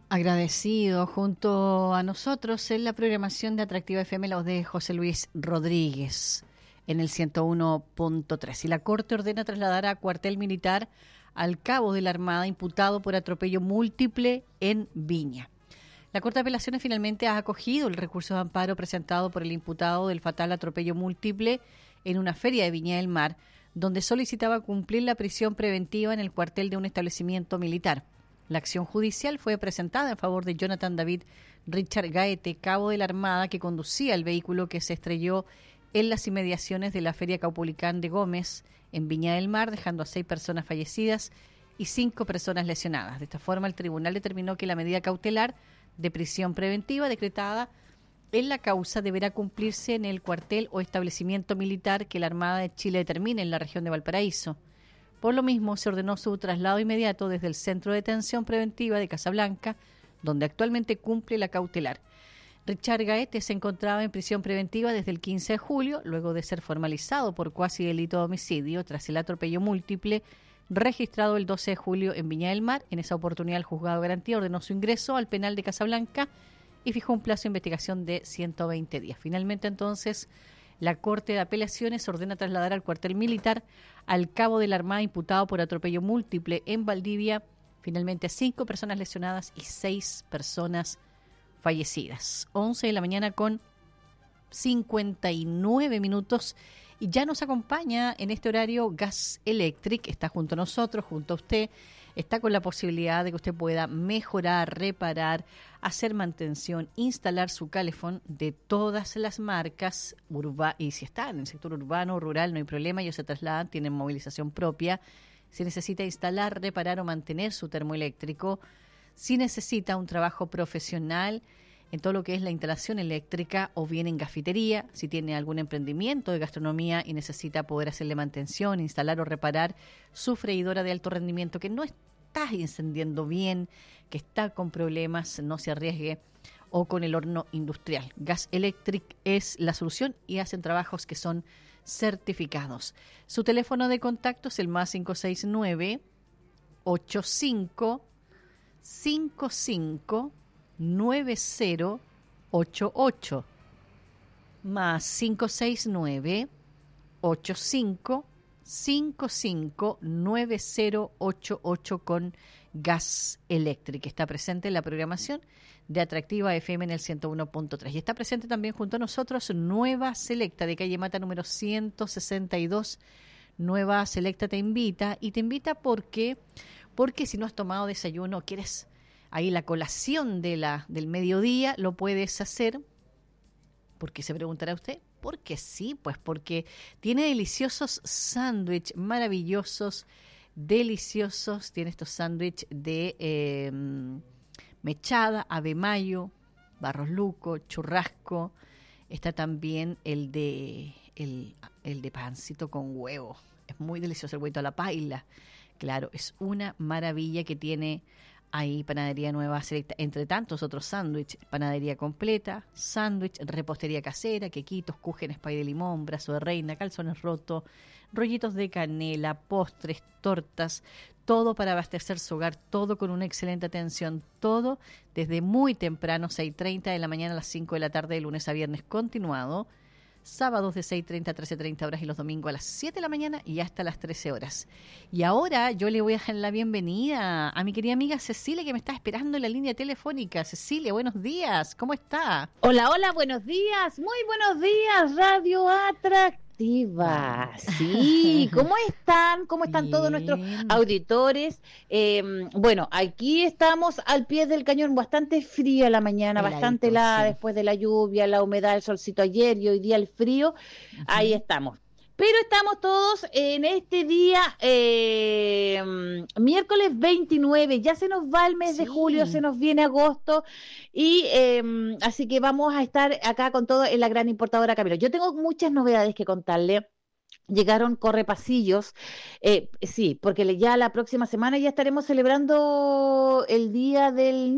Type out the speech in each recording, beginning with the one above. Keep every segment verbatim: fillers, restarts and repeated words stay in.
Agradecido junto a nosotros en la programación de Atractiva F M, la voz de José Luis Rodríguez en el ciento uno punto tres. Y la Corte ordena trasladar a cuartel militar al cabo de la Armada imputado por atropello múltiple en Viña. La Corte de Apelaciones finalmente ha acogido el recurso de amparo presentado por el imputado del fatal atropello múltiple en una feria de Viña del Mar, donde solicitaba cumplir la prisión preventiva en el cuartel de un establecimiento militar. La acción judicial fue presentada en favor de Jonathan David Richard Gaete, cabo de la Armada, que conducía el vehículo que se estrelló en las inmediaciones de la Feria Caupolicán de Gómez, en Viña del Mar, dejando a seis personas fallecidas y cinco personas lesionadas. De esta forma, el tribunal determinó que la medida cautelar de prisión preventiva decretada en la causa deberá cumplirse en el cuartel o establecimiento militar que la Armada de Chile determine en la región de Valparaíso. Por lo mismo, se ordenó su traslado inmediato desde el Centro de Detención Preventiva de Casablanca, donde actualmente cumple la cautelar. Richard Gaete se encontraba en prisión preventiva desde el quince de julio, luego de ser formalizado por cuasi delito de homicidio tras el atropello múltiple registrado el doce de julio en Viña del Mar. En esa oportunidad, el juzgado de garantía ordenó su ingreso al penal de Casablanca y fijó un plazo de investigación de ciento veinte días. Finalmente, entonces, la Corte de Apelaciones ordena trasladar al cuartel militar al cabo de la Armada imputado por atropello múltiple en Valdivia. Finalmente, cinco personas lesionadas y seis personas fallecidas. once de la mañana con cincuenta y nueve minutos. Y ya nos acompaña en este horario Gas Electric. Está junto a nosotros, junto a usted. Está con la posibilidad de que usted pueda mejorar, reparar, hacer mantención, instalar su calefón de todas las marcas. Urba- y si está en el sector urbano o rural, no hay problema, ellos se trasladan, tienen movilización propia. Si necesita instalar, reparar o mantener su termoeléctrico, si necesita un trabajo profesional en todo lo que es la instalación eléctrica o bien en gafitería, si tiene algún emprendimiento de gastronomía y necesita poder hacerle mantención, instalar o reparar su freidora de alto rendimiento que no está incendiando bien, que está con problemas, no se arriesgue, o con el horno industrial. Gas Electric es la solución y hacen trabajos que son certificados. Su teléfono de contacto es el más cinco seis nueve, ocho cinco, cinco cinco, nueve cero ocho ocho, más cinco seis nueve, ocho cinco, cinco cinco, nueve cero ocho ocho con Gas Electric. Está presente en la programación de Atractiva F M en el ciento uno punto tres. Y está presente también junto a nosotros Nueva Selecta de calle Mata número ciento sesenta y dos. Nueva Selecta te invita, y te invita porque, porque si no has tomado desayuno, quieres ahí la colación de la, del mediodía, lo puedes hacer. ¿Por qué se preguntará usted? Porque sí, pues porque tiene deliciosos sándwiches, maravillosos, deliciosos. Tiene estos sándwiches de eh, mechada, ave mayo, barros luco, churrasco. Está también el de el, el de pancito con huevo. Es muy delicioso el huevito a la paila. Claro, es una maravilla que tiene ahí Panadería Nueva Selecta, entre tantos otros sándwiches, panadería completa, sándwich, repostería casera, quequitos, cúgenes, pay de limón, brazo de reina, calzones rotos, rollitos de canela, postres, tortas, todo para abastecer su hogar, todo con una excelente atención, todo desde muy temprano, seis y treinta de la mañana a las cinco de la tarde, de lunes a viernes continuado, sábados de seis y treinta a trece y treinta horas y los domingos a las siete de la mañana y hasta las trece horas. Y ahora yo le voy a dar la bienvenida a mi querida amiga Cecilia, que me está esperando en la línea telefónica. Cecilia, buenos días, ¿cómo está? Hola, hola, buenos días, muy buenos días, Radio Atractiva. Sí, ¿cómo están? ¿Cómo están Bien. Todos nuestros auditores? Eh, bueno, aquí estamos al pie del cañón, bastante fría la mañana, Heladito, bastante helada sí. después de la lluvia, la humedad, el solcito ayer y hoy día el frío. Uh-huh. Ahí estamos. Pero estamos todos en este día, eh, miércoles veintinueve, ya se nos va el mes sí. de julio, se nos viene agosto, y eh, así que vamos a estar acá con todo en la gran importadora Camilo. Yo tengo muchas novedades que contarle. Llegaron correpasillos, eh, sí, porque ya la próxima semana ya estaremos celebrando el Día del Niño,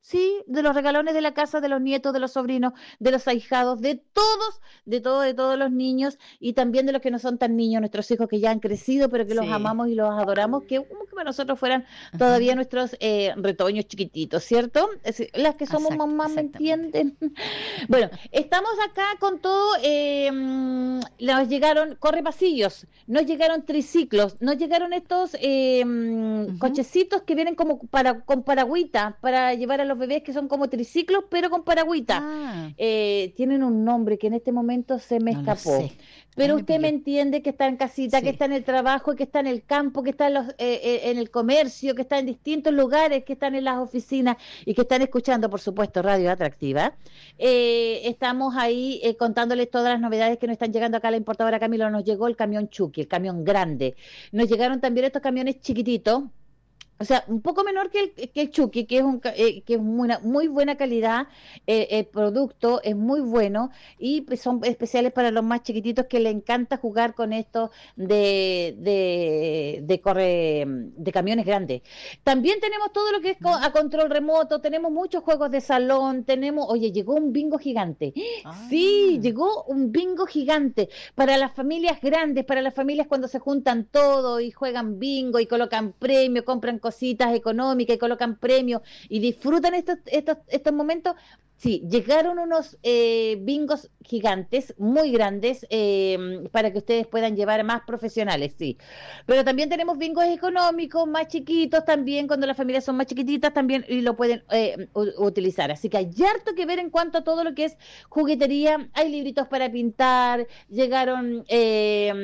Sí, de los regalones de la casa, de los nietos, de los sobrinos, de los ahijados, de todos, de todos, de todos los niños y también de los que no son tan niños, nuestros hijos que ya han crecido, pero que los Sí. amamos y los adoramos, que como que para nosotros fueran todavía Ajá. nuestros eh, retoños chiquititos, ¿cierto? Es- las que somos Exacto, mamás, ¿me exactamente. entienden? Bueno, estamos acá con todo, eh, mm, nos llegaron correpasillos, nos llegaron triciclos, nos llegaron estos eh, mm, Ujú. cochecitos que vienen como para con paragüita, para llevar a los bebés que son como triciclos, pero con paragüita. Ah, Eh, tienen un nombre que en este momento se me no lo escapó. sé. Ahí Pero me usted me pilló. entiende que está en casita, que Sí. está en el trabajo, que está en el campo, que está en, los, eh, eh, en el comercio, que está en distintos lugares, que están en las oficinas y que están escuchando, por supuesto, Radio Atractiva. Eh, estamos ahí eh, contándoles todas las novedades que nos están llegando acá a la importadora Camilo. Nos llegó el camión Chucky, el camión grande. Nos llegaron también estos camiones chiquititos. O sea, un poco menor que el, que el Chucky, que es, un, ca- eh, que es muy, muy buena calidad, eh, el producto es muy bueno y pues son especiales para los más chiquititos que le encanta jugar con esto de, de, de corre, de camiones grandes. También tenemos todo lo que es co- ¿Ya? a control remoto, tenemos muchos juegos de salón, tenemos, oye, llegó un bingo gigante. Sí, Ah, llegó un bingo gigante para las familias grandes, para las familias cuando se juntan todo y juegan bingo y colocan premios, compran cositas económicas y colocan premios y disfrutan estos, estos, estos momentos. Sí, llegaron unos eh, bingos gigantes, muy grandes, eh, para que ustedes puedan llevar más profesionales, sí. Pero también tenemos bingos económicos, más chiquitos también, cuando las familias son más chiquititas también y lo pueden eh, u- utilizar. Así que hay harto que ver en cuanto a todo lo que es juguetería. Hay libritos para pintar, llegaron eh,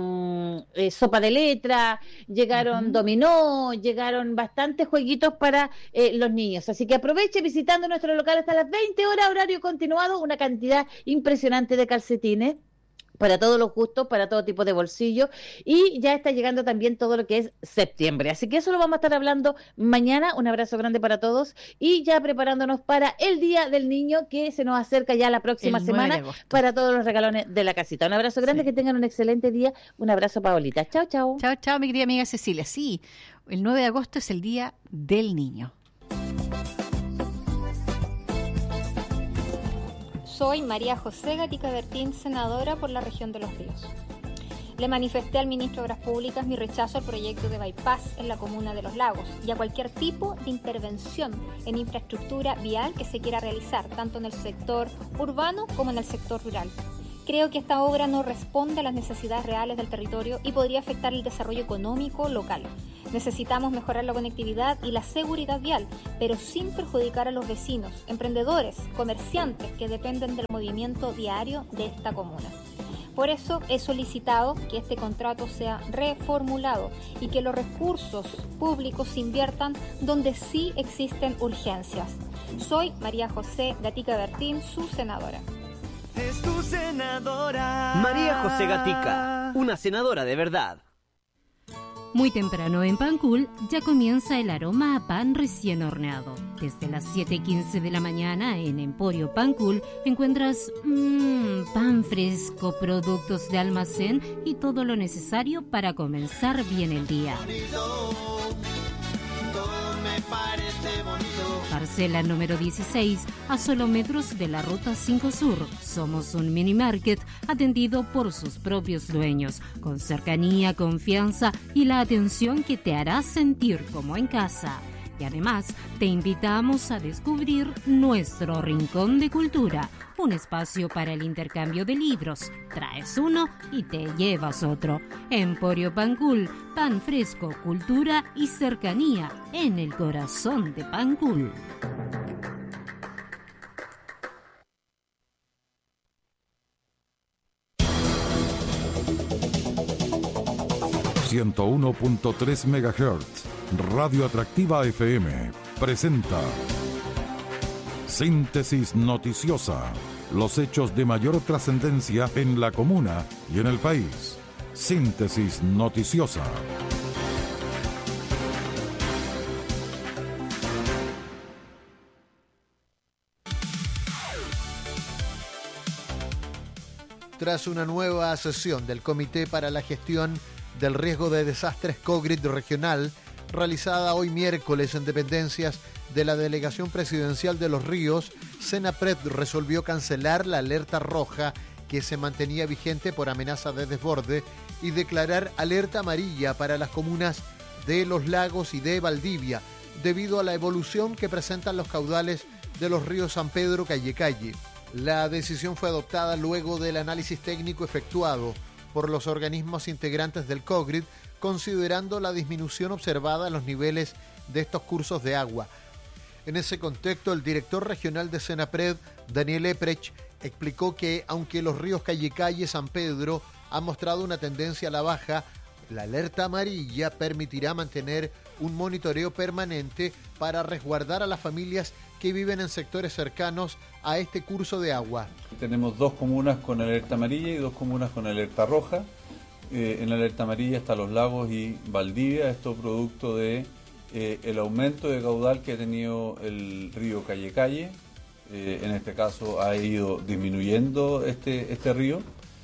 mm, eh, sopa de letra, llegaron ujú. dominó, llegaron bastantes jueguitos para eh, los niños. Así que aproveche visitando nuestro local hasta las veinte horas, horario continuado, una cantidad impresionante de calcetines para todos los gustos, para todo tipo de bolsillos y ya está llegando también todo lo que es septiembre. Así que eso lo vamos a estar hablando mañana. Un abrazo grande para todos y ya preparándonos para el Día del Niño que se nos acerca ya la próxima El nueve de semana agosto. para todos los regalones de la casita. Un abrazo grande, Sí. que tengan un excelente día. Un abrazo, Paolita. Chao, chao. Chao, chao, mi querida amiga Cecilia. Sí, el nueve de agosto es el Día del Niño. Soy María José Gatica Bertín, senadora por la región de Los Ríos. Le manifesté al ministro de Obras Públicas mi rechazo al proyecto de bypass en la comuna de Los Lagos y a cualquier tipo de intervención en infraestructura vial que se quiera realizar, tanto en el sector urbano como en el sector rural. Creo que esta obra no responde a las necesidades reales del territorio y podría afectar el desarrollo económico local. Necesitamos mejorar la conectividad y la seguridad vial, pero sin perjudicar a los vecinos, emprendedores, comerciantes que dependen del movimiento diario de esta comuna. Por eso he solicitado que este contrato sea reformulado y que los recursos públicos se inviertan donde sí existen urgencias. Soy María José Gatica Bertín, su senadora. Es tu senadora. María José Gatica, una senadora de verdad. Muy temprano en Pancul ya comienza el aroma a pan recién horneado. Desde las siete y quince de la mañana en Emporio Pancul encuentras mmm, pan fresco, productos de almacén y todo lo necesario para comenzar bien el día. Parcela número dieciséis, a solo metros de la Ruta cinco Sur. Somos un mini market atendido por sus propios dueños, con cercanía, confianza y la atención que te hará sentir como en casa. Y además, te invitamos a descubrir nuestro Rincón de Cultura, un espacio para el intercambio de libros. Traes uno y te llevas otro. Emporio Pancul, pan fresco, cultura y cercanía en el corazón de Pancul. ciento uno punto tres megahertz, Radio Atractiva F M, presenta Síntesis Noticiosa, los hechos de mayor trascendencia en la comuna y en el país. Síntesis Noticiosa. Tras una nueva sesión del Comité para la Gestión del Riesgo de Desastres COGRID Regional, realizada hoy miércoles en dependencias de la Delegación Presidencial de Los Ríos, Senapred resolvió cancelar la alerta roja que se mantenía vigente por amenaza de desborde y declarar alerta amarilla para las comunas de Los Lagos y de Valdivia, debido a la evolución que presentan los caudales de los ríos San Pedro, Callecalle. La decisión fue adoptada luego del análisis técnico efectuado por los organismos integrantes del COGRID, considerando la disminución observada en los niveles de estos cursos de agua. En ese contexto, el director regional de Senapred, Daniel Eprech, explicó que, aunque los ríos Callecalle y San Pedro han mostrado una tendencia a la baja, la alerta amarilla permitirá mantener un monitoreo permanente para resguardar a las familias que viven en sectores cercanos a este curso de agua. Tenemos dos comunas con alerta amarilla y dos comunas con alerta roja. Eh, en la alerta amarilla están Los Lagos y Valdivia, esto producto de eh, el aumento de caudal que ha tenido el río Callecalle. Eh, en este caso ha ido disminuyendo este, este río.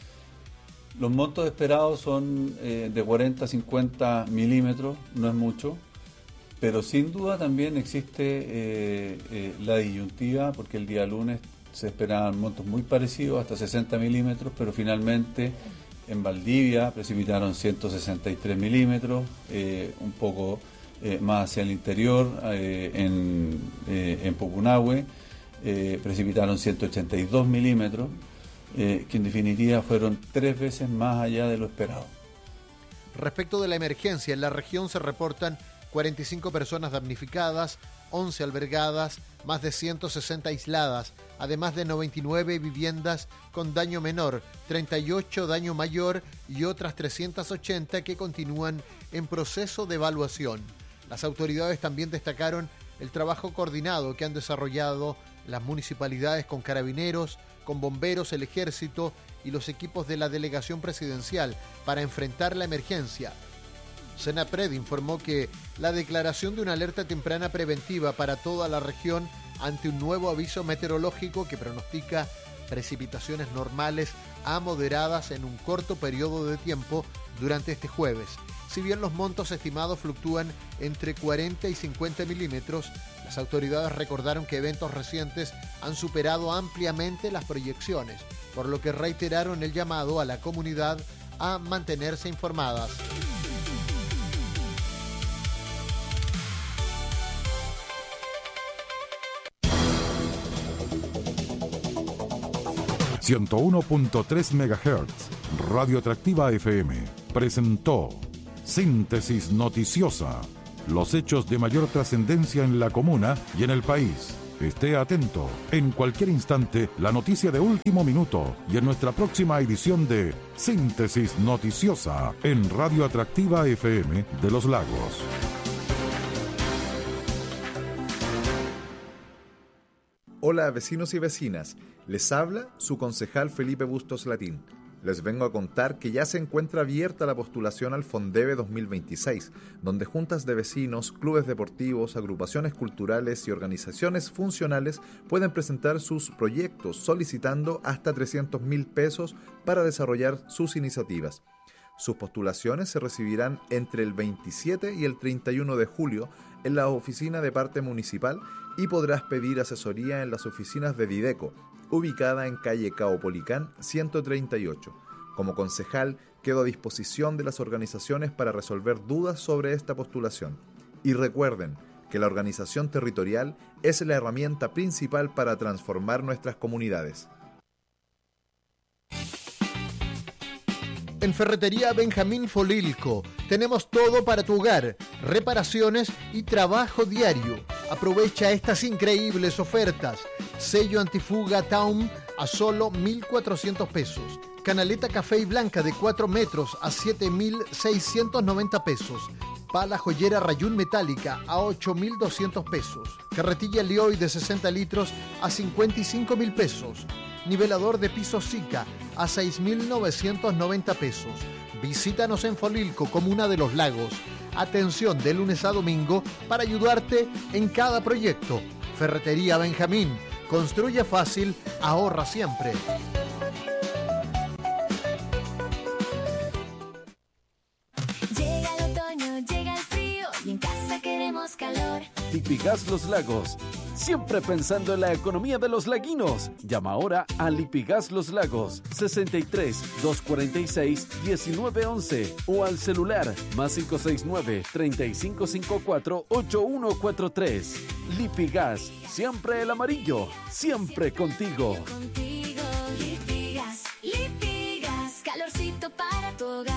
Los montos esperados son eh, de cuarenta a cincuenta milímetros, no es mucho, pero sin duda también existe eh, eh, la disyuntiva, porque el día lunes se esperaban montos muy parecidos, hasta sesenta milímetros, pero finalmente en Valdivia precipitaron ciento sesenta y tres milímetros, eh, un poco eh, más hacia el interior, eh, en, eh, en Pucunahue, eh, precipitaron ciento ochenta y dos milímetros, eh, que en definitiva fueron tres veces más allá de lo esperado. Respecto de la emergencia, en la región se reportan cuarenta y cinco personas damnificadas, once albergadas, más de ciento sesenta aisladas, además de noventa y nueve viviendas con daño menor, treinta y ocho daño mayor y otras trescientas ochenta que continúan en proceso de evaluación. Las autoridades también destacaron el trabajo coordinado que han desarrollado las municipalidades con carabineros, con bomberos, el ejército y los equipos de la delegación presidencial para enfrentar la emergencia. Senapred informó que la declaración de una alerta temprana preventiva para toda la región ante un nuevo aviso meteorológico que pronostica precipitaciones normales a moderadas en un corto periodo de tiempo durante este jueves. Si bien los montos estimados fluctúan entre cuarenta y cincuenta milímetros, las autoridades recordaron que eventos recientes han superado ampliamente las proyecciones, por lo que reiteraron el llamado a la comunidad a mantenerse informadas. ciento uno punto tres megahertz, Radio Atractiva F M, presentó Síntesis Noticiosa, los hechos de mayor trascendencia en la comuna y en el país. Esté atento, en cualquier instante, la noticia de último minuto y en nuestra próxima edición de Síntesis Noticiosa en Radio Atractiva F M de Los Lagos. Hola vecinos y vecinas, les habla su concejal Felipe Bustos Latín. Les vengo a contar que ya se encuentra abierta la postulación al Fondeve dos mil veintiséis, donde juntas de vecinos, clubes deportivos, agrupaciones culturales y organizaciones funcionales pueden presentar sus proyectos solicitando hasta trescientos mil pesos para desarrollar sus iniciativas. Sus postulaciones se recibirán entre el veintisiete y el treinta y uno de julio en la oficina de parte municipal y podrás pedir asesoría en las oficinas de Dideco, ubicada en calle Caupolicán ciento treinta y ocho. Como concejal, quedo a disposición de las organizaciones para resolver dudas sobre esta postulación. Y recuerden que la organización territorial es la herramienta principal para transformar nuestras comunidades. En Ferretería Benjamín Folilco tenemos todo para tu hogar, reparaciones y trabajo diario. Aprovecha estas increíbles ofertas. Sello antifuga Taum a solo mil cuatrocientos pesos. Canaleta café y blanca de cuatro metros a siete mil seiscientos noventa pesos. Pala joyera rayún metálica a ocho mil doscientos pesos. Carretilla Leoy de sesenta litros a cincuenta y cinco mil pesos. Nivelador de piso Sica a seis mil novecientos noventa pesos. Visítanos en Folilco, comuna de Los Lagos. Atención de lunes a domingo para ayudarte en cada proyecto. Ferretería Benjamín. Construye fácil, ahorra siempre. Llega el otoño, llega el frío y en casa Lipigas Los Lagos. Siempre pensando en la economía de los laguinos. Llama ahora a Lipigas Los Lagos sesenta y tres, doscientos cuarenta y seis, diecinueve once o al celular más cinco seis nueve, treinta y cinco cincuenta y cuatro, ochenta y uno cuarenta y tres. Lipigas, siempre el amarillo, siempre contigo. Contigo, Lipigas, Lipigas, calorcito para tu hogar.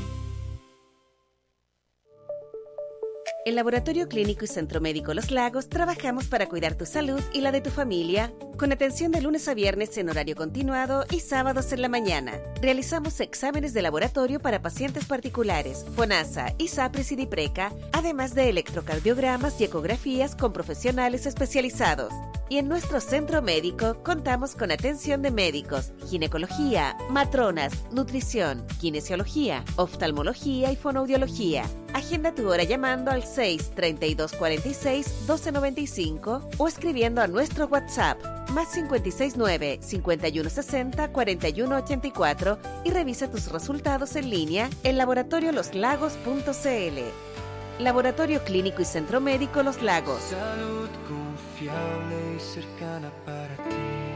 En Laboratorio Clínico y Centro Médico Los Lagos trabajamos para cuidar tu salud y la de tu familia, con atención de lunes a viernes en horario continuado y sábados en la mañana. Realizamos exámenes de laboratorio para pacientes particulares, FONASA, ISAPRES y DIPRECA, además de electrocardiogramas y ecografías con profesionales especializados. Y en nuestro centro médico contamos con atención de médicos, ginecología, matronas, nutrición, kinesiología, oftalmología y fonoaudiología. Agenda tu hora llamando al seis, treinta y dos, cuarenta y seis, doce noventa y cinco o escribiendo a nuestro WhatsApp más cincuenta y seis nueve, cincuenta y uno sesenta, cuarenta y uno ochenta y cuatro y revisa tus resultados en línea en laboratorio los lagos punto c l. Laboratorio Clínico y Centro Médico Los Lagos. Salud confiable y cercana para ti.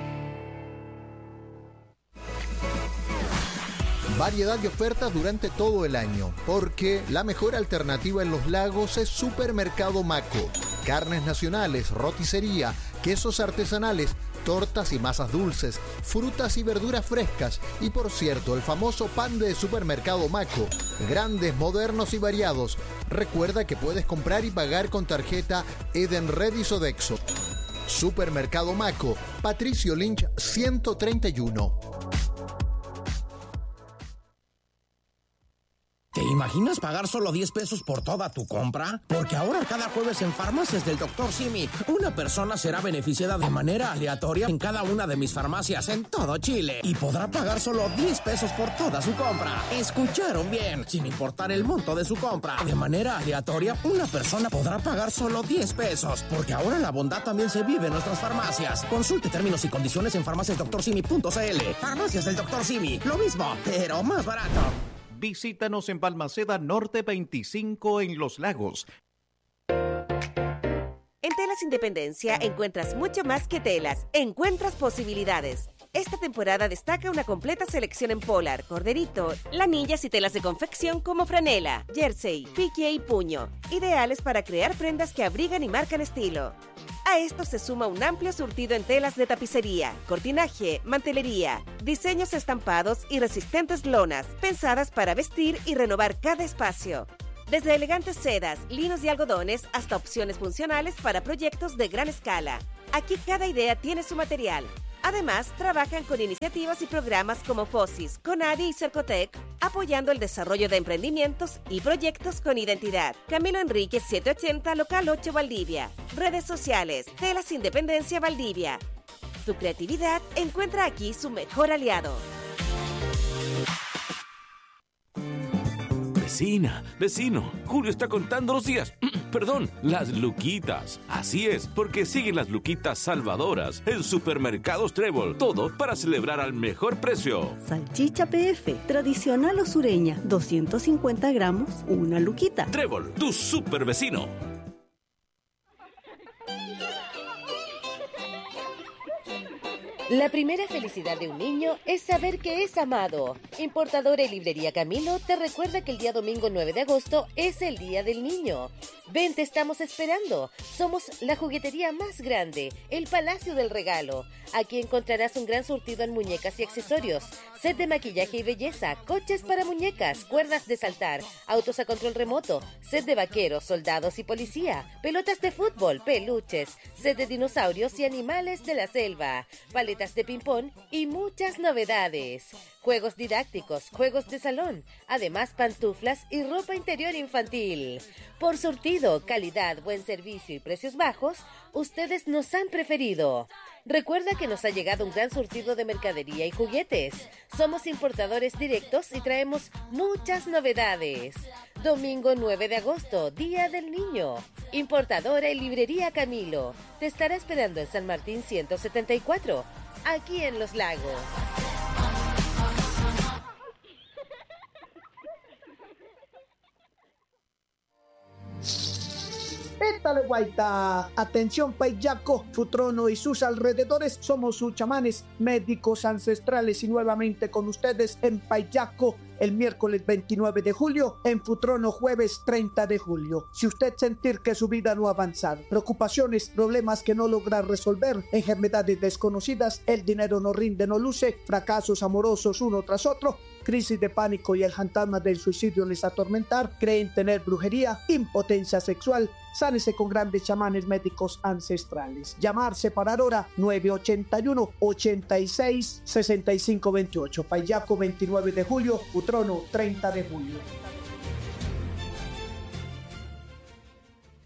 Variedad de ofertas durante todo el año, porque la mejor alternativa en Los Lagos es Supermercado Maco. Carnes nacionales, roticería, quesos artesanales, tortas y masas dulces, frutas y verduras frescas y, por cierto, el famoso pan de Supermercado Maco. Grandes, modernos y variados. Recuerda que puedes comprar y pagar con tarjeta Edenred y Sodexo. Supermercado Maco, Patricio Lynch ciento treinta y uno. ¿Te imaginas pagar solo diez pesos por toda tu compra? Porque ahora cada jueves en Farmacias del doctor Simi, una persona será beneficiada de manera aleatoria en cada una de mis farmacias en todo Chile y podrá pagar solo diez pesos por toda su compra. ¿Escucharon bien? Sin importar el monto de su compra. De manera aleatoria, una persona podrá pagar solo diez pesos, porque ahora la bondad también se vive en nuestras farmacias. Consulte términos y condiciones en farmacias doctor simi punto c l. Farmacias del doctor Simi, lo mismo, pero más barato. Visítanos en Balmaceda Norte veinticinco en Los Lagos. En Telas Independencia encuentras mucho más que telas, encuentras posibilidades. Esta temporada destaca una completa selección en polar, corderito, lanillas y telas de confección como franela, jersey, pique y puño, ideales para crear prendas que abrigan y marcan estilo. A esto se suma un amplio surtido en telas de tapicería, cortinaje, mantelería, diseños estampados y resistentes lonas, pensadas para vestir y renovar cada espacio. Desde elegantes sedas, linos y algodones hasta opciones funcionales para proyectos de gran escala. Aquí cada idea tiene su material. Además, trabajan con iniciativas y programas como FOSIS, CONADI y Cercotec, apoyando el desarrollo de emprendimientos y proyectos con identidad. Camilo Enríquez setecientos ochenta, Local ocho, Valdivia. Redes sociales, Telas Independencia Valdivia. Tu creatividad encuentra aquí su mejor aliado. Vecina, vecino, Julio está contando los días, perdón, las luquitas. Así es, porque siguen las luquitas salvadoras en Supermercados Trébol. Todo para celebrar al mejor precio. Salchicha P F, tradicional o sureña, doscientos cincuenta gramos, una luquita. Trébol, tu super vecino. La primera felicidad de un niño es saber que es amado. Importadora y Librería Camilo te recuerda que el día domingo nueve de agosto es el Día del Niño. Ven, te estamos esperando. Somos la juguetería más grande, el Palacio del Regalo. Aquí encontrarás un gran surtido en muñecas y accesorios, set de maquillaje y belleza, coches para muñecas, cuerdas de saltar, autos a control remoto, set de vaqueros, soldados y policía, pelotas de fútbol, peluches, set de dinosaurios y animales de la selva, paletas de ping-pong y muchas novedades. Juegos didácticos, juegos de salón, además pantuflas y ropa interior infantil. Por surtido, calidad, buen servicio y precios bajos, ustedes nos han preferido. Recuerda que nos ha llegado un gran surtido de mercadería y juguetes. Somos importadores directos y traemos muchas novedades. Domingo nueve de agosto, Día del Niño. Importadora y Librería Camilo. Te estará esperando en San Martín ciento setenta y cuatro, aquí en Los Lagos. Quítale guaita. Atención Paillaco, Futrono y sus alrededores. Somos sus chamanes, médicos ancestrales y nuevamente con ustedes en Paillaco el miércoles veintinueve de julio, en Futrono jueves treinta de julio. Si usted sentir que su vida no ha avanzado, preocupaciones, problemas que no logra resolver, enfermedades desconocidas, el dinero no rinde, no luce, fracasos amorosos uno tras otro, crisis de pánico y el fantasma del suicidio les atormentar, creen tener brujería, impotencia sexual, sánese con grandes chamanes médicos ancestrales. Llamar, separar hora nueve ochenta y uno, ochenta y seis, sesenta y cinco veintiocho. Paillaco veintinueve de julio, Futrono treinta de julio.